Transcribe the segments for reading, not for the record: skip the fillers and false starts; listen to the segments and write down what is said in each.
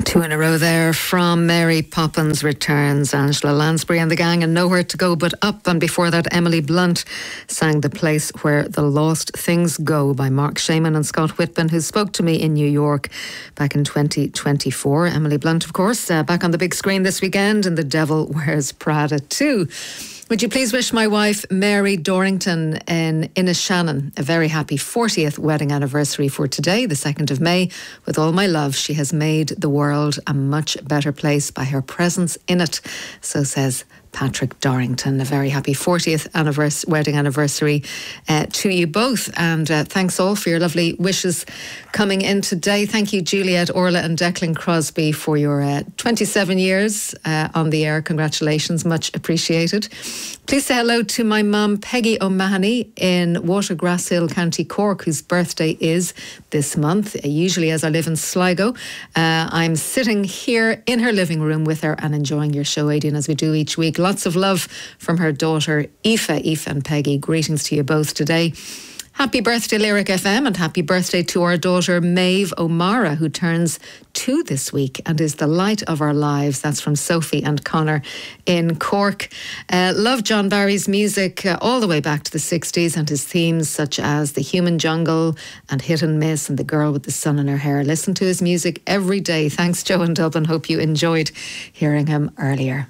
Two in a row there from Mary Poppins Returns, Angela Lansbury and the gang, and Nowhere to Go But Up. And before that, Emily Blunt sang The Place Where the Lost Things Go by Mark Shaman and Scott Whitman, who spoke to me in New York back in 2024. Emily Blunt, of course, back on the big screen this weekend in The Devil Wears Prada 2. Would you please wish my wife, Mary Dorrington in Inishannon, a very happy 40th wedding anniversary for today, the 2nd of May. With all my love, she has made the world a much better place by her presence in it. So says Patrick Dorrington. A very happy 40th wedding anniversary to you both. And thanks all for your lovely wishes coming in today. Thank you, Juliet, Orla and Declan Crosby, for your 27 years on the air. Congratulations, much appreciated. Please say hello to my mum, Peggy O'Mahony in Watergrasshill, County Cork, whose birthday is this month. Usually, as I live in Sligo, I'm sitting here in her living room with her and enjoying your show, Aidan, as we do each week. Lots of love from her daughter, Aoife and Peggy. Greetings to you both today. Happy birthday, Lyric FM, and happy birthday to our daughter, Maeve O'Mara, who turns 2 this week and is the light of our lives. That's from Sophie and Connor in Cork. Love John Barry's music all the way back to the 60s and his themes such as The Human Jungle and Hit and Miss and The Girl with the Sun in Her Hair. Listen to his music every day. Thanks, Joe in Dublin. Hope you enjoyed hearing him earlier.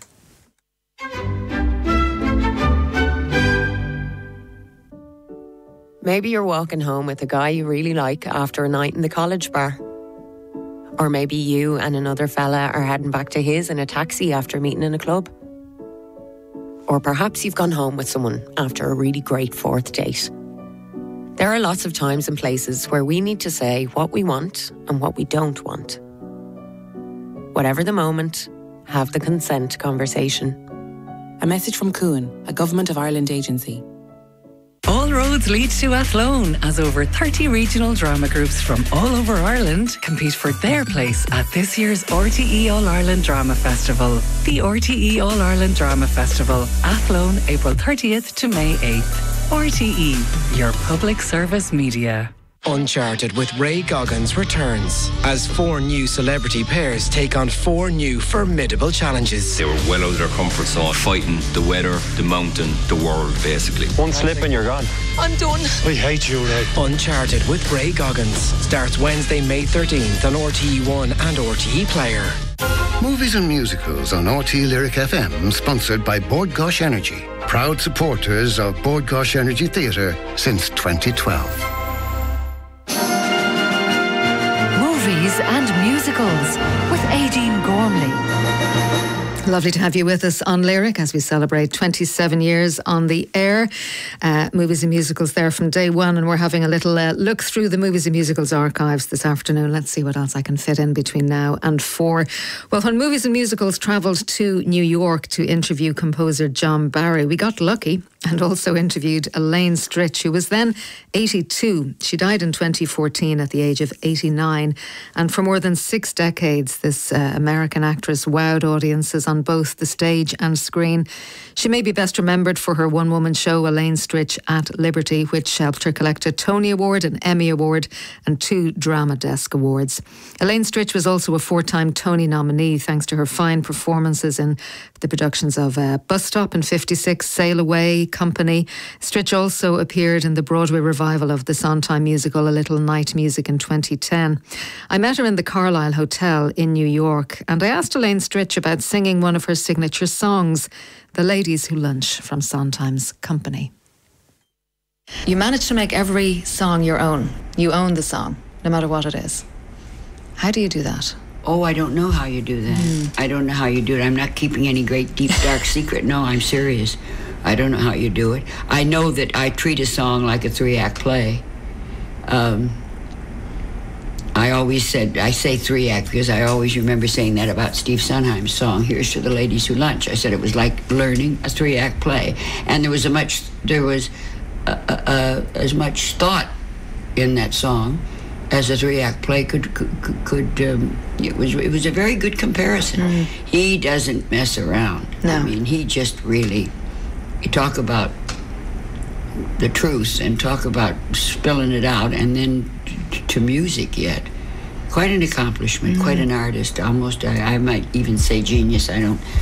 Maybe you're walking home with a guy you really like after a night in the college bar. Or maybe you and another fella are heading back to his in a taxi after meeting in a club. Or perhaps you've gone home with someone after a really great 4th date. There are lots of times and places where we need to say what we want and what we don't want. Whatever the moment, have the consent conversation. A message from Cuan, a Government of Ireland agency. All roads lead to Athlone, as over 30 regional drama groups from all over Ireland compete for their place at this year's RTE All-Ireland Drama Festival. The RTE All-Ireland Drama Festival, Athlone, April 30th to May 8th. RTE, your public service media. Uncharted with Ray Goggins returns as 4 new celebrity pairs take on 4 new formidable challenges. They were well out of their comfort zone, fighting the weather, the mountain, the world, basically. One slip and you're gone. I'm done. I hate you, Ray. Uncharted with Ray Goggins starts Wednesday, May 13th on RTE1 and RTE Player. Movies and musicals on RTE Lyric FM, sponsored by Bord Gosh Energy, proud supporters of Bord Gosh Energy Theatre since 2012. Movies and musicals with Aideen Gormley. Lovely to have you with us on Lyric as we celebrate 27 years on the air. Movies and musicals there from day one, and we're having a little look through the Movies and Musicals archives this afternoon. Let's see what else I can fit in between now and 4. Well, when Movies and Musicals travelled to New York to interview composer John Barry, we got lucky and also interviewed Elaine Stritch, who was then 82. She died in 2014 at the age of 89. And for more than 6 decades, this American actress wowed audiences on both the stage and screen. She may be best remembered for her one-woman show, Elaine Stritch at Liberty, which helped her collect a Tony Award, an Emmy Award, and 2 Drama Desk Awards. Elaine Stritch was also a 4-time Tony nominee, thanks to her fine performances in the productions of Bus Stop in '56, Sail Away, Company. Stritch also appeared in the Broadway revival of the Sondheim musical A Little Night Music in 2010. I met her in the Carlisle Hotel in New York, and I asked Elaine Stritch about singing one of her signature songs, The Ladies Who Lunch from Sondheim's Company. You managed to make every song your own. You own the song, no matter what it is. How do you do that? Oh, I don't know how you do that. I don't know how you do it. I'm not keeping any great, deep, dark secret. No, I'm serious. I don't know how you do it. I know that I treat a song like a 3-act play. I always said, I say 3-act because I always remember saying that about Steve Sondheim's song, Here's to the Ladies Who Lunch. I said it was like learning a 3-act play. And there was as much thought in that song as a 3-act play could it was a very good comparison. He doesn't mess around. No. I mean, he just really, you talk about the truth and talk about spilling it out, and then to music yet. Quite an accomplishment, quite an artist, almost, I might even say genius. I don't